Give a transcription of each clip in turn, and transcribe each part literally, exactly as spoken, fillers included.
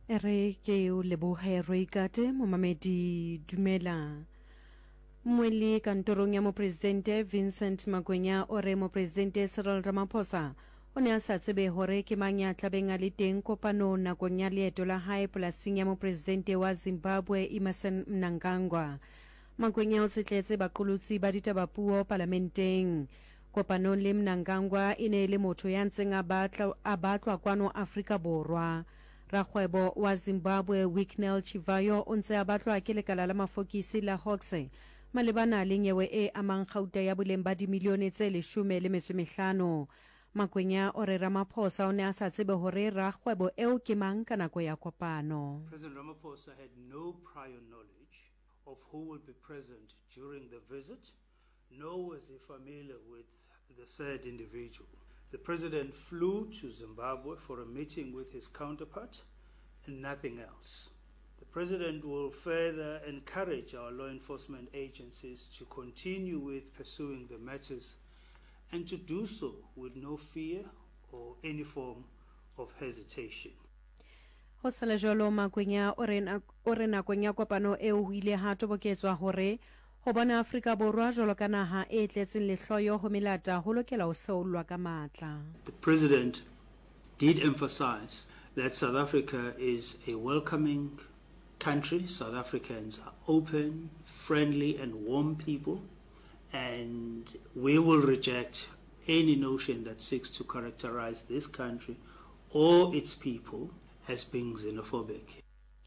Ere ke o lebohe Roikate momamedi dumela. Mweli kantorong ya mopresidente Vincent Magwenya o re mopresidente Cyril Ramaphosa o ne a sa tsebe hore ke mang ya tlabeng a le teng kopanong nakong ya leeto la hae polasing ya mopresidente wa Zimbabwe Emmerson Mnangagwa. Magwenya o tsetletse baqolotsi ba ditabapuo parlamenteng. Kopanong le Mnangagwa e ne le motho ya ntseng a batla a batlwa kwano Afrika Borwa. Rakgwebo wa Zimbabwe Wicknell Chivayo o ntse a batlwa ke lekala la mafokisi la Hawks malebana le nyewe e amang gauta ya boleng ba dimilione tse leshome le metso mehlano. Magwenya o re Ramaphosa o ne a sa tsebe hore rakgwebo eo ke mang ka nako ya kopano. President Ramaphosa had no prior knowledge of who will be present during the visit, nor was he familiar with the said individual. The President flew to Zimbabwe for a meeting with his counterpart and nothing else. The President will further encourage our law enforcement agencies to continue with pursuing the matters and to do so with no fear or any form of hesitation. Ho sala jolo Magwenya o re nakong ya kopano eo ho ile ha toboketswa hore ho bona Afrika Borwa jolo ka naha e tletseng lehloyo ho melata ho lokela ho seolwa ka matla. The President did emphasize that South Africa is a welcoming country. South Africans are open, friendly and warm people, and we will reject any notion that seeks to characterize this country or its people as being xenophobic.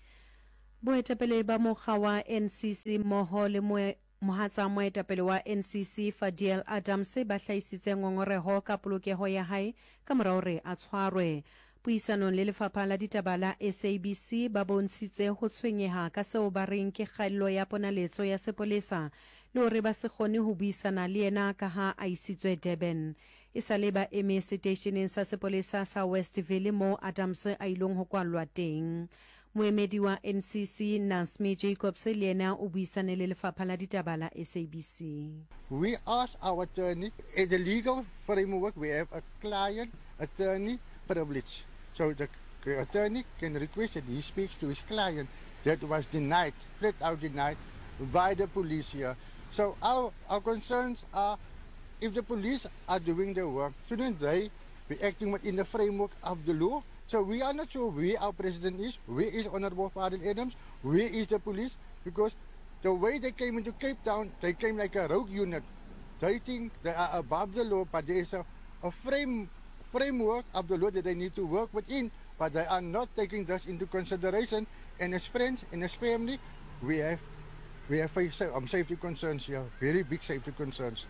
Boetapele ba mokga wa N C C moho le mohatsa moetapele wa N C C Fadiel Adams ba hlaisitse ngongoreho ka polokeho ya hae ka mora hore a tshwarwe. Puisanong le lefapha la ditaba la S A B C ba bontshitse ho tshwenyeha ka seo ba reng ke kgaello ya ponaletso ya sepolesa le hore ba se kgone ho buisana le yena ka ha a isitswe Durban. E sa le ba eme stationeng sa sepolesa sa Westville mo Adams a ilong ho kwallwa teng. Moemedi wa N C C Nasmi Jacobs le yena o buisane le lefapha la ditaba la S A B C. We ask our attorney, in the legal framework we have a client attorney privilege. So the attorney can request that he speaks to his client. That was denied, flat out denied by the police here. So our, our concerns are, if the police are doing their work, shouldn't they be acting within the framework of the law? So we are not sure where our president is, where is Honorable Fadil Adams, where is the police, because the way they came into Cape Town, they came like a rogue unit. They think they are above the law, but there is a, a frame framework of the law that they need to work within, but they are not taking this into consideration. And as friends, and as family, we have we have um, safety concerns here, very big safety concerns.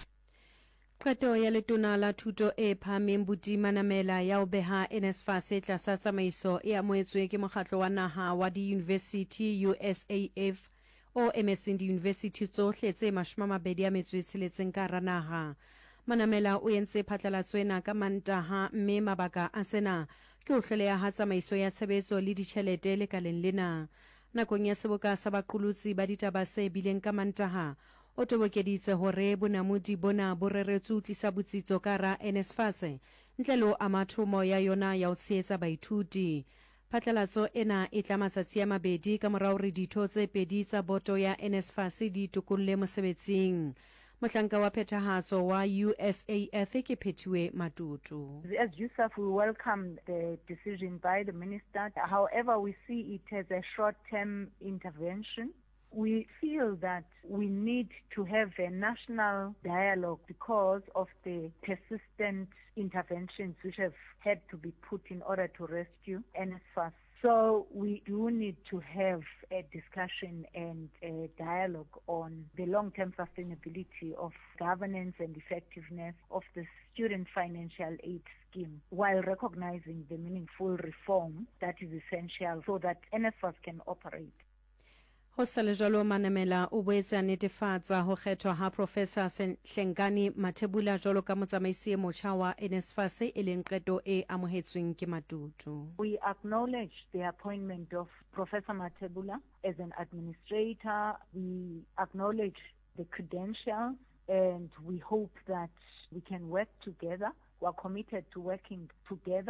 Qeto ya letona la thuto e phameng Buti Manamela ya o beha NSFAS e tlasa tsamaiso e amohetswe ke mokgatlo wa naha wa di-University U S A F o emetseng di-university tsohle tse mashome a mabedi a metso e tsheletseng ka hara naha. Manamela o entse phatlalatso ena ka Mantaha mme mabaka a sena ke ho hloleha ha tsamaiso ya tshebetso le ditjhelete lekaleng lena. Nakong ya seboka sa baqolotsi ba ditaba se bileng ka Mantaha o tobokeditse hore bonamodi bona bo reretswe tlisa botsitso ka ra NSFAS ntle le amathomo ya yona ya ho tshehetsa baithuti. Phatlalatso ena e tla matsatsi a mabedi ka morao re ditho tse pedi tsa boto ya NSFAS di tokolle mosebetsing. Mohlanka wa phethahatso wa U S A F ke Phethiwe Matutu. As U S A F, we welcome the decision by the minister. However, we see it as a short-term intervention. We feel that we need to have a national dialogue because of the persistent interventions which have had to be put in order to rescue NSFAS. So we do need to have a discussion and a dialogue on the long-term sustainability of governance and effectiveness of the student financial aid scheme while recognizing the meaningful reform that is essential so that NSFAS can operate. Ho salejalo Manamela o boetse a netefatsa ho kgethwa ha Professor Hlenkani Mathebula jwalo ka motsamaisi e motjha wa NSFAS e leng qeto e amohetsweng ke Matutu. We acknowledge the appointment of Professor Mathebula as an administrator. We acknowledge the credentials and we hope that we can work together. We are committed to working together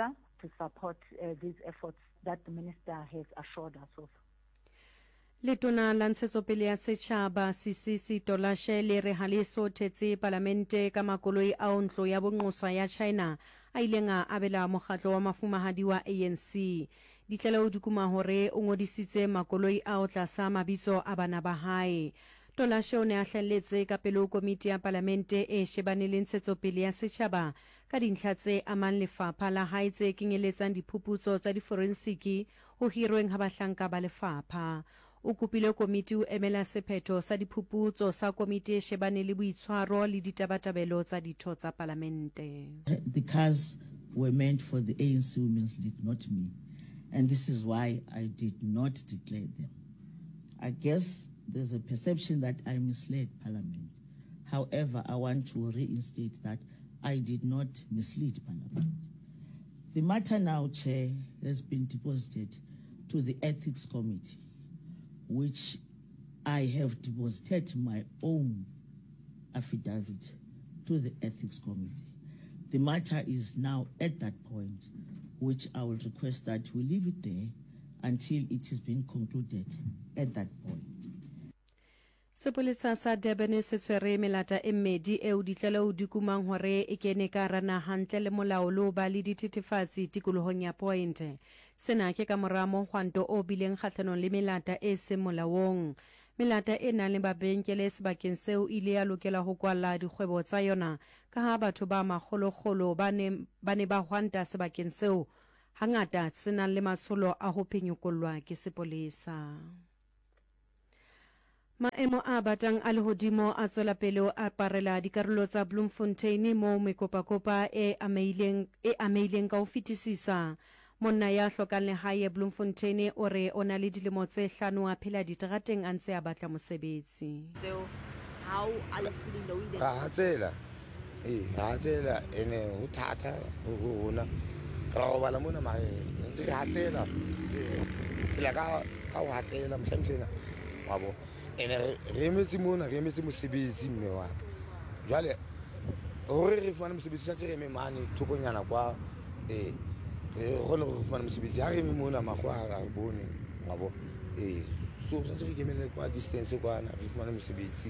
to support uh, these efforts that the minister has assured us of. Letona la ntshetsopele ya setjhaba Sisisi Tolashe le re ha le sothetse palamente ka makoloi a ntlo ya bonqosa ya China a ileng a abela mokgatlo wa mafumahadi wa A N C. Ditlaleho di kuma hore o ngodisitse makoloi a o tlasa mabitso a bana ba hae. Tolashe o ne a hlelletse ka pele komiti ya palamente e shebane le ntshetsopele ya setjhaba ka dintlha tse amang lefapha la hae tse kenyeletsang diphuputso tsa diforensiki ho hirweng ha bahlanka ba lefapha. O kopile komiti o emela sephetho sa diphuputso sa komiti e shebane le boitshwaro le ditabatabelo tsa ditho tsa palamente. The cars were meant for the A N C Women's League, not me. And this is why I did not declare them. I guess there's a perception that I misled Parliament. However, I want to reinstate that I did not mislead Parliament. The matter now, Chair, has been deposited to the Ethics Committee, which I have deposited my own affidavit to the Ethics Committee. The matter is now at that point, which I will request that we leave it there until it has been concluded at that point. Sepolesa sa Durban se tshwere melata e mmedi eo ditlaleho di kumang hore e kene ka hara naha ntle le molao lo ba le dithethefatsi tikolohong ya Point. Sena ke ka mora mohwanto o bileng kgahlanong le melata e seng molaong. Melata e nang le babenkele sebakeng seo ile ya lokela ho kwala dikgwebo tsa yona ka ha batho ba makgolokgolo ba ne ba ne ba hwanta sebakeng seo hangata se nang le matsholo a ho phenyokollwa ke sepolesa. Maemo a batang a lehodimo a tswela pele o aparela dikarolo tsa Bloemfontein mo mekopakopa e ameileng e ameileng ka ho fetisisa. Monna ya hlokang lehae Bloemfontein o re o na le dilemo tse hlano a phela diterateng a ntse a batla mosebetsi. So how are you feeling knowing that? Ha tsela eh ha tsela ene ho thata ho rona ra go bala mona mare ntse ha tsela ila ka ka ho tsela mhlamhlena wabo ene re metsi mona re metsi mosebetsi mme wa ka jwale hore re fumana mosebetsi tsa re me mane thokonyana kwa eh re gone go fumana mosebetsi ha re me mona magwa ga bone ngabo eh so sa re kemele kwa distance kwa na re fumana mosebetsi.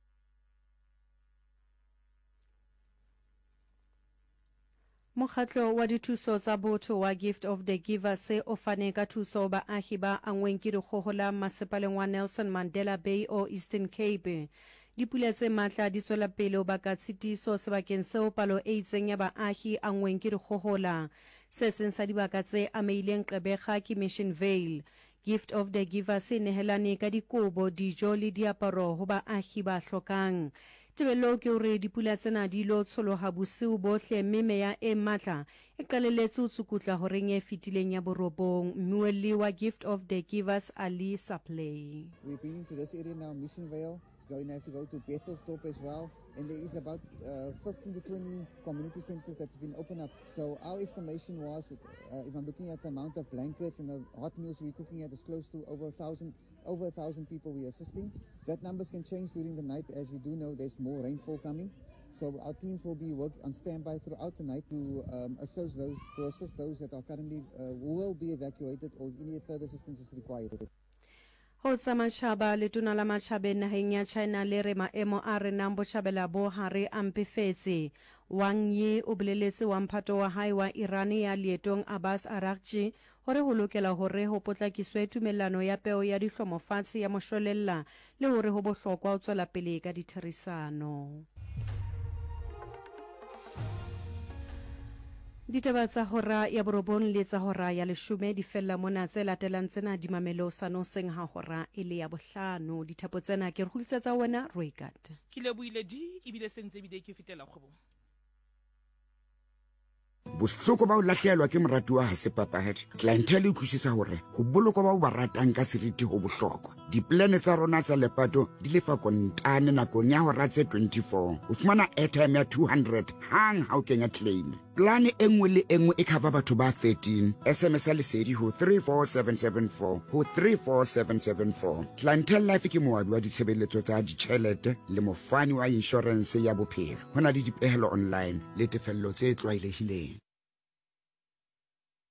Mokgatlo wa dithuso tsa botho wa Gift of the Giver se o fane ka thuso baagi ba angweng ke dikgohola masepaleng wa Nelson Mandela Bay o Eastern Cape. Dipula tse matla di tswela pele ba ka tshitiso sebakeng seo palo e itseng ya baagi angweng ke dikgohola. Se seng sa dibaka tse ameileng Qebega ke Mission Vale. Gift of the Giver se nehelane ka dikobo, dijo le diaparo ho baagi ba hlokang. Tebelo ke hore dipula tsena di lo tsholoha bosiu bohle mme meya e matla e qalelletse ho tsukutla horeng e fetileng ya borobong. Mmuelli wa Gift of the Givers Ali Sapley. We've been into this area now, Mission Vale. Going to have to go to Bethelsdorp as well. And there is about uh, fifteen to twenty community centers that's been opened up. So our estimation was, uh, if I'm looking at the amount of blankets and the hot meals we're cooking at, is close to over a thousand, over a thousand people we're assisting. That numbers can change during the night, as we do know there's more rainfall coming. So our teams will be work on standby throughout the night to um, assist those to assist those that are currently uh, will be evacuated or if any further assistance is required. Ho tsa matjhaba letona la matjhabe naheng ya China le re maemo a re nang botjhabela bo hare a mpefetse. Wang Yi o boleletse wa mphato wa hae wa Iran ya lietong Abbas Araghchi hore ho lokela hore ho potlakiswe tumellano ya peo ya dihlomofatshe ya moshwelella le hore ho bohlokwa ho tswela pele ka ditherisano. Ditaba tsa hora ya borobong le tsa hora ya leshume di fella mona tse latelang tsena di mamelo sano seng ha hora ile ya bohlano. Dithapo tsena ke re kgutlisetsa wena Roygat. Ke leboile di ebile sentse bile ke fetela kgwebo. Bohloko ba o lahlehelwa ke morati wa Hasepapahadi clientele e utlwisisa hore ho bolokwa ba o ba ratang ka seriti ho bohlokwa. Diplane tsa rona tsa lepato di lefa kontane nakong ya hora tse twenty-four. O fumana airtime ya two hundred hang ha o kenya claim. Plane e nngwe le e nngwe e cover batho ba thirteen. S M S ya lesedi ho three four seven seven four ho three four seven seven four. Clientele Life ke moabi wa ditshebeletso tsa ditjhelete le mofani wa insurance ya bophelo. Hona le dipehelo online le tefello tse tlwaelehileng.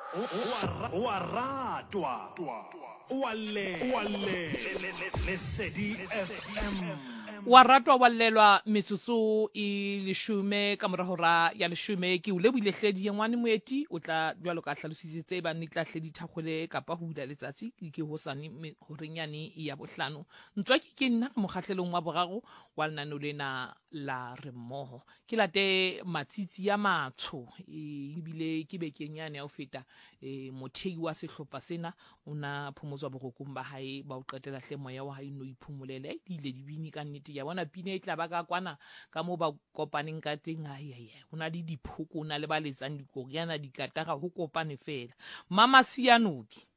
o a ratwa o a le o a le Lesedi F M wa ratwa wa lelwa metsotso e leshume ka morago ra ya leshume ke o lebile hledi ngwane moeti o tla jwalo ka hlalositse ba ni tla hledi thakgole kapa ho ula letsatsi ke ho sane ho renyane ya bohlano ntswa ke ke nna mo kgahlelong wa bogago wa lenano lena la re mmoho ke late matsitsi ya matsho e bile ke be kenyane ya o feta e mothei wa sehlopha sena una phumozwa bogokong ba hae ba o qetela hle moya wa hae no iphumulele ile dibini ka nnete ya bona pina e tla ba ka kwana ka mo ba kopaneng ka teng ai ai una di diphoko una le ba letsang dikoriana dikatara ho kopane fela mama Sianoki